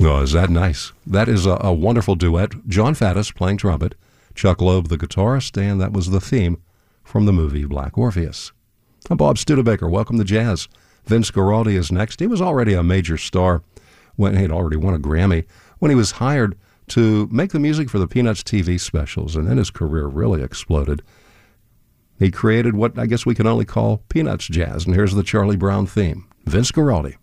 Oh, is that nice? That is a wonderful duet. John Faddis playing trumpet, Chuck Loeb the guitarist, and that was the theme from the movie Black Orpheus. I'm Bob Studebaker. Welcome to Jazz. Vince Guaraldi is next. He was already a major star when he'd already won a Grammy when he was hired to make the music for the Peanuts TV specials, and then his career really exploded. He created what I guess we can only call Peanuts jazz, and here's the Charlie Brown theme. Vince Guaraldi.